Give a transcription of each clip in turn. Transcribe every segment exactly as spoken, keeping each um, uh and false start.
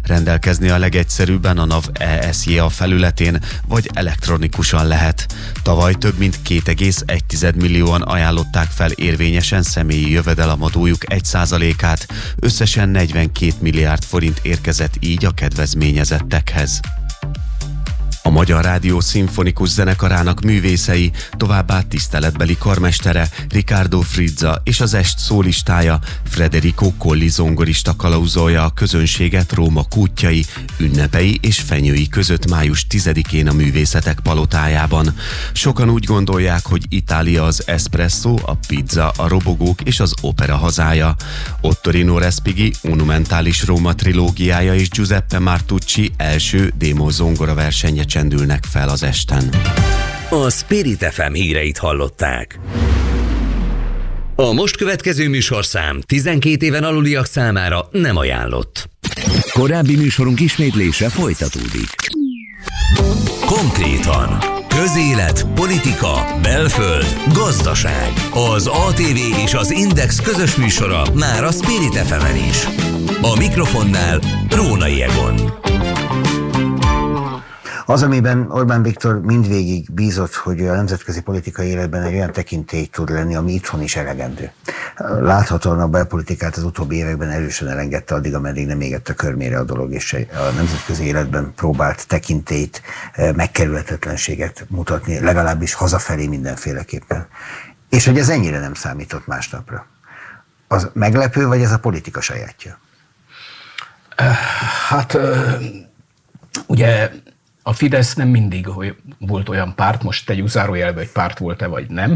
Rendelkezni a legegyszerűbben a NAV E S J A felületén, vagy elektronikusan lehet. Tavaly több mint két egész egy millióan ajánlották fel érvényesen személyi jövedelemadójuk egy százalékát, összesen negyvenkét milliárd forint érkezett így a kedvezményezettekhez. A Magyar Rádió szimfonikus zenekarának művészei, továbbá tiszteletbeli karmestere Riccardo Frizza és az est szólistája Federico Colli zongorista kalauzolja a közönséget Róma kútjai, ünnepei és fenyői között május tizedikén a Művészetek Palotájában. Sokan úgy gondolják, hogy Itália az espresso, a pizza, a robogók és az opera hazája. Ottorino Respighi monumentális Róma trilógiája és Giuseppe Martucci első démo zongora versenye csendülnek fel az esten. A Spirit ef em híreit hallották. A most következő műsorszám tizenkét éven aluliak számára nem ajánlott. Korábbi műsorunk ismétlése folytatódik. Konkrétan: közélet, politika, belföld, gazdaság. Az á té vé és az Index közös műsora már a Spirit ef emen is. A mikrofonnál Rónai Egon. Az, amiben Orbán Viktor mindvégig bízott, hogy a nemzetközi politikai életben egy olyan tekintély tud lenni, ami itthon is elegendő. Láthatóan a belpolitikát az utóbbi években erősen elengedte addig, ameddig nem égett a körmére a dolog, és a nemzetközi életben próbált tekintélyt, megkerülhetetlenséget mutatni, legalábbis hazafelé mindenféleképpen. És hogy ez ennyire nem számított másnapra. Az meglepő, vagy ez a politika sajátja? Hát, ugye a Fidesz nem mindig volt olyan párt, most tegyük zárójelbe, hogy párt volt-e vagy nem,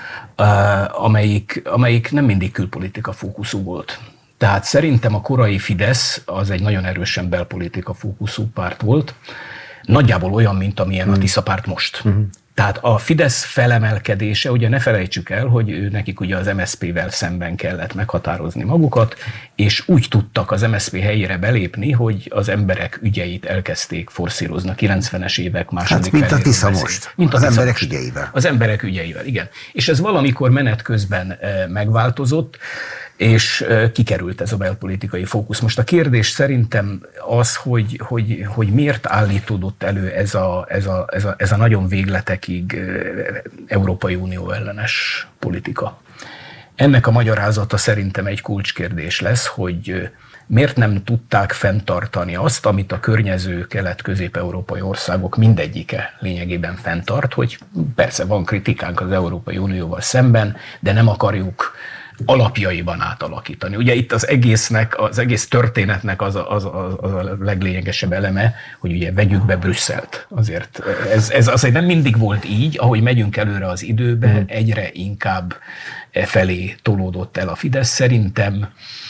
amelyik, amelyik nem mindig külpolitika fókuszú volt. Tehát szerintem a korai Fidesz az egy nagyon erősen belpolitika fókuszú párt volt, nagyjából olyan, mint amilyen mm. a Tisza párt most. Mm. Tehát a Fidesz felemelkedése, ugye ne felejtsük el, hogy ő, nekik ugye az em es zé pé-vel szemben kellett meghatározni magukat, és úgy tudtak az em es zé pé helyére belépni, hogy az emberek ügyeit elkezdték forszírozni a kilencvenes évek második hát, mint feléről. A Tisza most. Mint az emberek most. ügyeivel. Az emberek ügyeivel, igen. És ez valamikor menet közben megváltozott, és kikerült ez a belpolitikai fókusz. Most a kérdés szerintem az, hogy, hogy, hogy miért állítódott elő ez a, ez, a, ez, a, ez a nagyon végletekig Európai Unió ellenes politika. Ennek a magyarázata szerintem egy kulcskérdés lesz, hogy miért nem tudták fenntartani azt, amit a környező kelet-közép-európai országok mindegyike lényegében fenntart, hogy persze van kritikánk az Európai Unióval szemben, de nem akarjuk alapjaiban átalakítani. Ugye itt az egésznek, az egész történetnek az a, az, a, az a leglényegesebb eleme, hogy ugye vegyük be Brüsszelt. Azért ez, ez azért nem mindig volt így, ahogy megyünk előre az időbe, mm. egyre inkább e felé tolódott el a Fidesz. Szerintem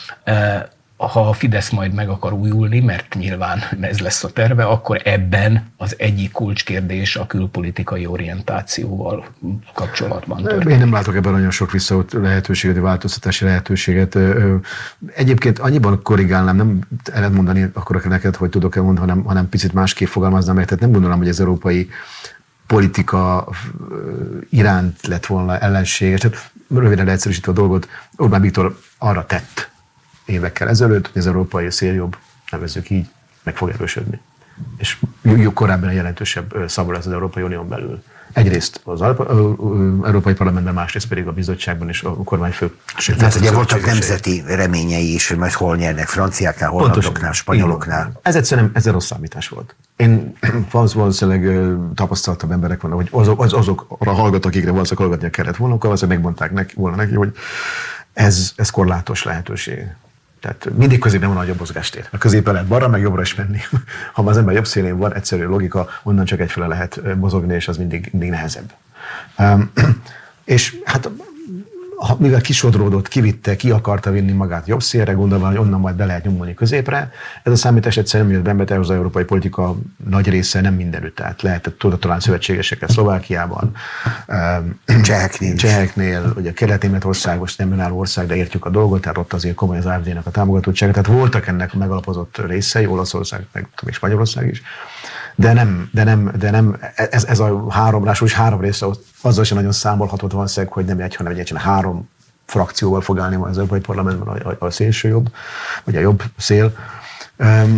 ha a Fidesz majd meg akar újulni, mert nyilván ez lesz a terve, akkor ebben az egyik kulcskérdés a külpolitikai orientációval kapcsolatban történik. Én nem látok ebben nagyon sok visszaút lehetőséget, változtatási lehetőséget. Egyébként annyiban korrigálnám, nem ellentmondani akarok neked, hogy tudok-e mondani, hanem, hanem picit másképp fogalmaznám meg. Tehát nem gondolom, hogy az európai politika iránt lett volna ellenséges. Tehát röviden leegyszerűsítve a dolgot, Orbán Viktor arra tett évekkel ezelőtt, hogy az európai széljobb, nevezzük így, meg fog erősödni. És jó korábban a jelentősebb szava lesz az Európai Unión belül. Egyrészt az Európai Parlamentben, másrészt pedig a bizottságban és a kormányfő. Tehát ugye voltak nemzeti reményei is, hogy majd hol nyernek, franciáknál, hollandoknál, spanyoloknál. Ez egyszerűen ez rossz számítás volt. Én valószínűleg tapasztaltabb emberek vannak, hogy azok, az, azokra hallgat, akikre valószínűleg hallgatnia kellett volna, akkor valószínűleg megmondták neki, volna neki, hogy ez, ez korlátos lehetőség. Tehát mindig középen van a nagyobb mozgástér. A középen lehet balra, meg jobbra is menni. Ha az ember jobb szélén van, egyszerű logika, onnan csak egyfele lehet mozogni, és az mindig, mindig nehezebb. Um, és hát mivel kisodródott, kivitte, ki akarta vinni magát jobb szélre, gondolva, hogy onnan majd be lehet nyomulni középre. Ez a számítás egyszerűen nem jött be, az európai politika nagy része nem mindenütt. Tehát lehetett tudod talán szövetségeseket Szlovákiában, Cseheknél, Cseheknél, ugye Kelet-Németország most nem önálló ország, de értjük a dolgot, tehát ott azért komoly az á ef dé-nek a támogatottsága. Tehát voltak ennek megalapozott részei, Olaszország, meg még Spanyolország is. De nem, de nem, de nem ez, ez a három, rásul három része azzal sem nagyon számolhatott valószínűleg, hogy nem egy, hanem egy három frakcióval fog állni az Európai Parlamentben a, a, a szélső jobb, vagy a jobb szél.